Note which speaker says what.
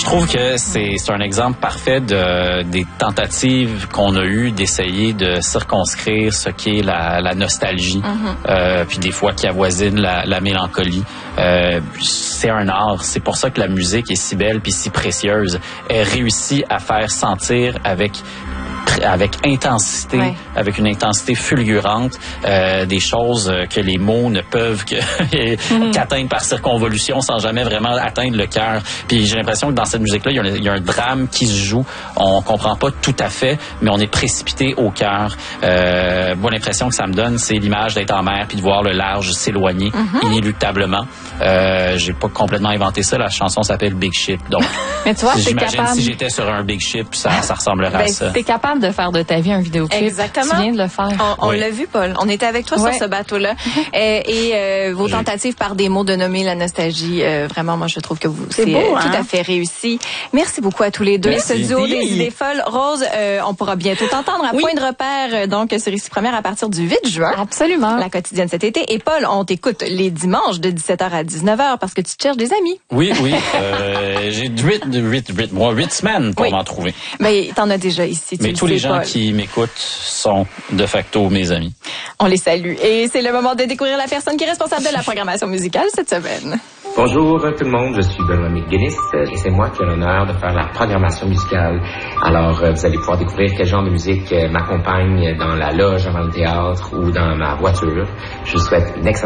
Speaker 1: Je trouve que c'est un exemple parfait des tentatives qu'on a eues d'essayer de circonscrire ce qu'est la nostalgie, puis des fois qui avoisine la mélancolie. C'est un art. C'est pour ça que la musique est si belle puis si précieuse. Elle réussit à faire sentir avec intensité, avec une intensité fulgurante, des choses que les mots ne peuvent qu'atteindre par circonvolution sans jamais vraiment atteindre le cœur. Puis j'ai l'impression que dans cette musique-là, il y a un drame qui se joue. On comprend pas tout à fait, mais on est précipité au cœur. Moi, l'impression que ça me donne, c'est l'image d'être en mer puis de voir le large s'éloigner inéluctablement. J'ai pas complètement inventé ça. La chanson s'appelle Big Ship. Donc,
Speaker 2: mais tu vois,
Speaker 1: j'imagine si j'étais sur un Big Ship, ça ressemblerait à ça.
Speaker 2: T'es capable de faire de ta vie un vidéoclip.
Speaker 3: Exactement.
Speaker 2: Tu viens de le faire.
Speaker 3: On l'a vu, Paul. On était avec toi sur ce bateau-là. Et vos tentatives par des mots de nommer la nostalgie, vraiment, moi, je trouve que c'est tout à fait réussi. Merci beaucoup à tous les deux.
Speaker 1: Merci.
Speaker 3: Ce duo des idées folles. Rose, on pourra bientôt t'entendre à Point de repère, donc, sur Ici Première à partir du 8 juin.
Speaker 2: Absolument.
Speaker 3: La quotidienne cet été. Et Paul, on t'écoute les dimanches de 17h à 19h parce que tu te cherches des amis.
Speaker 1: Oui. J'ai 8 semaines pour m'en trouver.
Speaker 3: Mais t'en as déjà ici.
Speaker 1: Mais tous les gens qui m'écoutent sont de facto mes amis.
Speaker 3: On les salue. Et c'est le moment de découvrir la personne qui est responsable de la programmation musicale cette semaine.
Speaker 4: Bonjour tout le monde, je suis Benoît McGuinness et c'est moi qui ai l'honneur de faire la programmation musicale. Alors, vous allez pouvoir découvrir quel genre de musique m'accompagne dans la loge avant le théâtre ou dans ma voiture. Je vous souhaite une excellente